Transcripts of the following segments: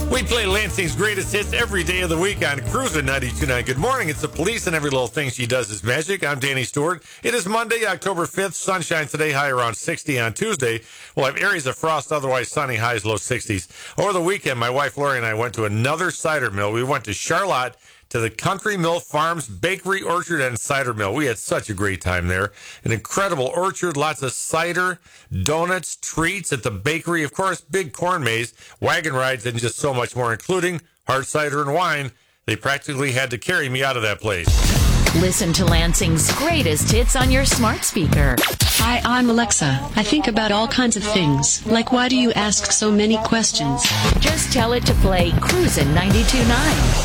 We play Lansing's greatest hits every day of the week on Cruisin' 92.9. Good morning. It's the police, and every little thing she does is magic. I'm Danny Stewart. It is Monday, October 5th. Sunshine today, high around 60 on Tuesday. We'll have areas of frost, otherwise sunny, highs low 60s. Over the weekend, my wife Lori and I went to another cider mill. We went to Charlotte to the Country Mill Farms Bakery, Orchard, and Cider Mill. We had such a great time there. An incredible orchard, lots of cider, donuts, treats at the bakery. Of course, big corn maze, wagon rides, and just so much more, including hard cider and wine. They practically had to carry me out of that place. Listen to Lansing's greatest hits on your smart speaker. Hi, I'm Alexa. I think about all kinds of things, like why do you ask so many questions? Just tell it to play Cruisin' 92.9.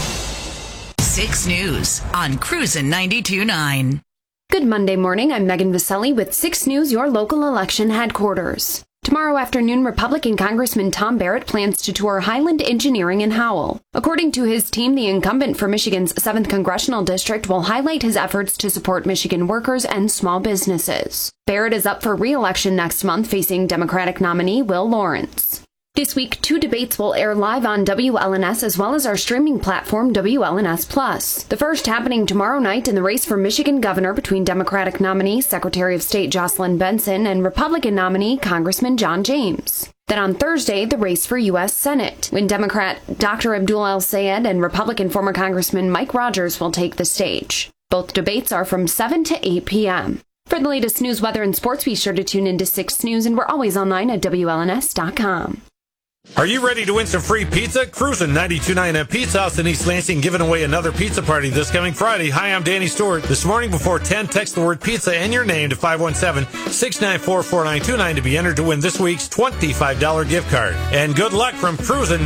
6 News on Cruisin' 92.9. Good Monday morning. I'm Megan Vaselli with 6 News, your local election headquarters. Tomorrow afternoon, Republican Congressman Tom Barrett plans to tour Highland Engineering in Howell. According to his team, the incumbent for Michigan's 7th Congressional District will highlight his efforts to support Michigan workers and small businesses. Barrett is up for re-election next month, facing Democratic nominee Will Lawrence. This week, 2 debates will air live on WLNS as well as our streaming platform, WLNS Plus. The first happening tomorrow night in the race for Michigan governor between Democratic nominee Secretary of State Jocelyn Benson and Republican nominee Congressman John James. Then on Thursday, the race for U.S. Senate, when Democrat Dr. Abdul El-Sayed and Republican former Congressman Mike Rogers will take the stage. Both debates are from 7 to 8 p.m. For the latest news, weather, and sports, be sure to tune into 6 News, and we're always online at WLNS.com. Are you ready to win some free pizza? Cruisin' 92.9 at Pizza House in East Lansing, giving away another pizza party this coming Friday. Hi, I'm Danny Stewart. This morning before 10, text the word pizza and your name to 517-694-4929 to be entered to win this week's $25 gift card. And good luck from Cruisin'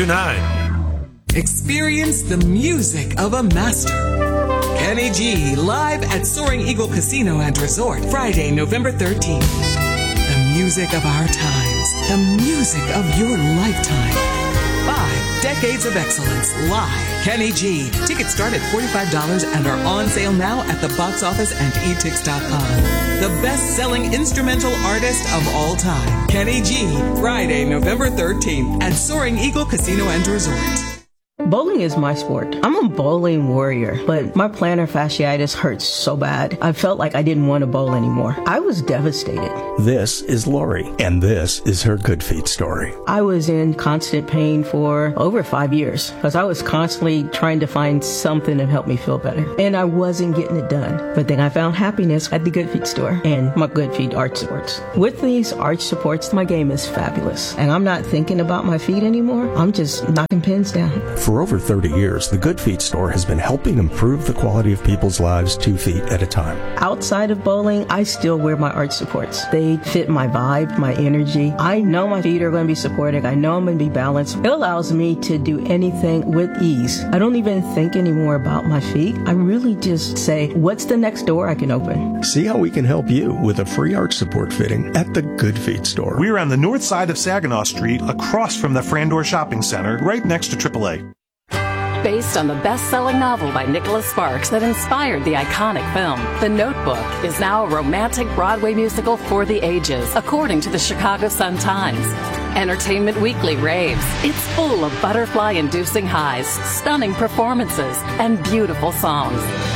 92.9. Experience the music of a master. Kenny G, live at Soaring Eagle Casino and Resort, Friday, November 13th. The music of our times, the music of your lifetime. 5 decades of excellence, live. Kenny G. Tickets start at $45 and are on sale now at the box office and etix.com. The best-selling instrumental artist of all time, Kenny G. Friday, November 13th at Soaring Eagle Casino and Resort. Bowling is my sport. I'm a bowling warrior, but my plantar fasciitis hurts so bad. I felt like I didn't want to bowl anymore. I was devastated. This is Lori, and this is her Good Feet story. I was in constant pain for over 5 years because I was constantly trying to find something to help me feel better, and I wasn't getting it done. But then I found happiness at the Good Feet store and my Good Feet arch supports. With these arch supports, my game is fabulous, and I'm not thinking about my feet anymore. I'm just knocking pins down. For over 30 years, the Good Feet store has been helping improve the quality of people's lives 2 feet at a time. Outside of bowling, I still wear my arch supports. They fit my vibe, my energy. I know my feet are going to be supported. I know I'm going to be balanced. It allows me to do anything with ease. I don't even think anymore about my feet. I really just say, what's the next door I can open? See how we can help you with a free arch support fitting at the Good Feet store. We're on the north side of Saginaw Street, across from the Frandor Shopping Center, right next to AAA. Based on the best-selling novel by Nicholas Sparks that inspired the iconic film, The Notebook is now a romantic Broadway musical for the ages, according to the Chicago Sun-Times. Entertainment Weekly raves. It's full of butterfly-inducing highs, stunning performances, and beautiful songs.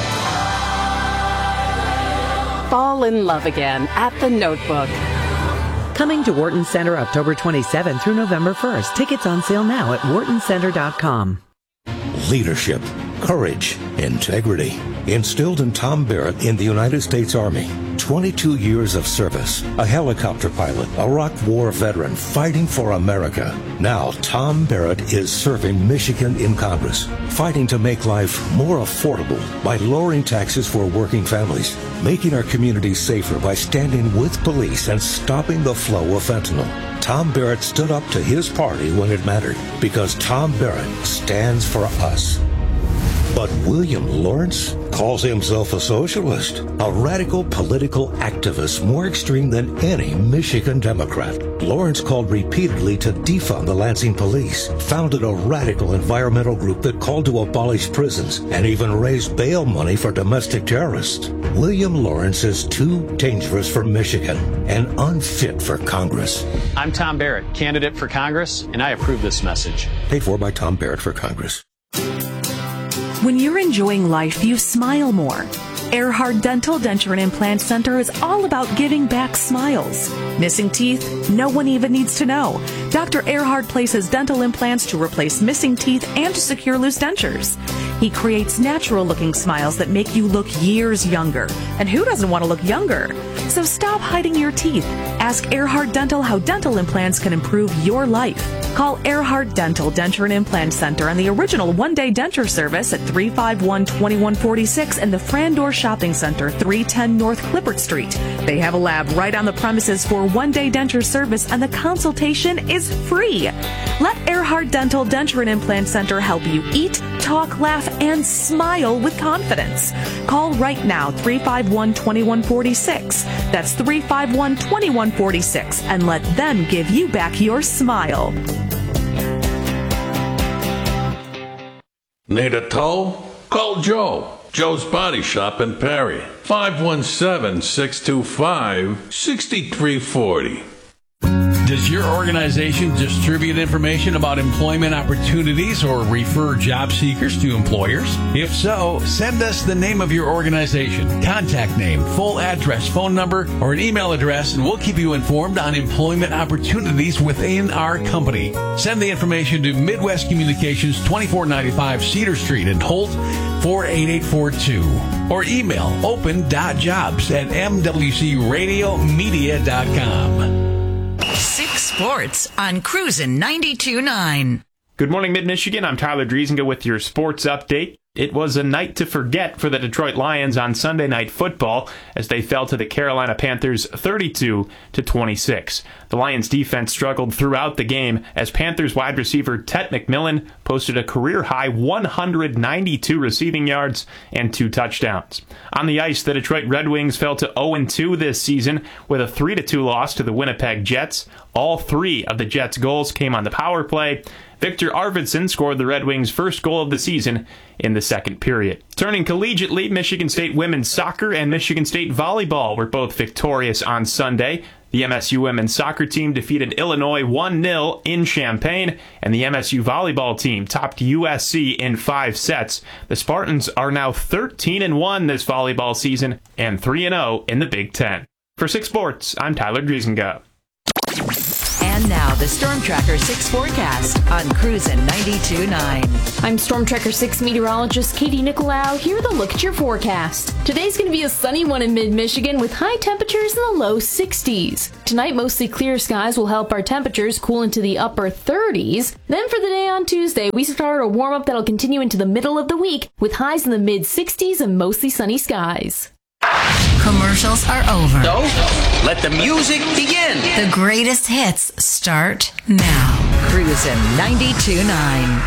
Fall in love again at The Notebook. Coming to Wharton Center October 27th through November 1st. Tickets on sale now at whartoncenter.com. Leadership, courage, integrity, instilled in Tom Barrett in the United States Army. 22 years of service, a helicopter pilot, a Iraq War veteran fighting for America. Now Tom Barrett is serving Michigan in Congress, fighting to make life more affordable by lowering taxes for working families, making our communities safer by standing with police and stopping the flow of fentanyl. Tom Barrett stood up to his party when it mattered, because Tom Barrett stands for us. But William Lawrence calls himself a socialist, a radical political activist more extreme than any Michigan Democrat. Lawrence called repeatedly to defund the Lansing police, founded a radical environmental group that called to abolish prisons, and even raised bail money for domestic terrorists. William Lawrence is too dangerous for Michigan and unfit for Congress. I'm Tom Barrett, candidate for Congress, and I approve this message. Paid for by Tom Barrett for Congress. When you're enjoying life, you smile more. Earhart Dental Denture and Implant Center is all about giving back smiles. Missing teeth? No one even needs to know. Dr. Earhart places dental implants to replace missing teeth and to secure loose dentures. He creates natural-looking smiles that make you look years younger. And who doesn't want to look younger? So stop hiding your teeth. Ask Earhart Dental how dental implants can improve your life. Call Earhart Dental Denture and Implant Center on the original one-day denture service at 351-2146 and the Frandor Shopping Center, 310 North Clippert Street. They have a lab right on the premises for one-day denture service, and the consultation is free. Let Earhart Dental Denture and Implant Center help you eat, talk, laugh, and smile with confidence. Call right now, 351-2146. That's 351-2146, and let them give you back your smile. Need a tow? Call Joe. Joe's Body Shop in Perry. 517-625-6340. Does your organization distribute information about employment opportunities or refer job seekers to employers? If so, send us the name of your organization, contact name, full address, phone number, or an email address, and we'll keep you informed on employment opportunities within our company. Send the information to Midwest Communications, 2495 Cedar Street in Holt, 48842. Or email open.jobs@mwcradiomedia.com. 6 Sports on Cruisin' 92.9. Good morning, Mid-Michigan. I'm Tyler Driesinga with your sports update. It was a night to forget for the Detroit Lions on Sunday Night Football as they fell to the Carolina Panthers 32-26. The Lions defense struggled throughout the game as Panthers wide receiver Ted McMillan posted a career-high 192 receiving yards and 2 touchdowns. On the ice, the Detroit Red Wings fell to 0-2 this season with a 3-2 loss to the Winnipeg Jets. All 3 of the Jets' goals came on the power play. Victor Arvidsson scored the Red Wings' first goal of the season in the second period. Turning collegiately, Michigan State women's soccer and Michigan State volleyball were both victorious on Sunday. The MSU women's soccer team defeated Illinois 1-0 in Champaign, and the MSU volleyball team topped USC in 5 sets. The Spartans are now 13-1 this volleyball season and 3-0 in the Big Ten. For 6 Sports, I'm Tyler Driesinga. And now the Storm Tracker 6 forecast on Cruisin' 92.9. I'm Storm Tracker 6 meteorologist Katie Nicolau. Here with a look at your forecast. Today's going to be a sunny one in mid-Michigan with high temperatures in the low 60s. Tonight, mostly clear skies will help our temperatures cool into the upper 30s. Then for the day on Tuesday, we start a warm-up that'll continue into the middle of the week with highs in the mid-60s and mostly sunny skies. Commercials are over. So, let the music begin. The greatest hits start now. Cruisin' 92.9.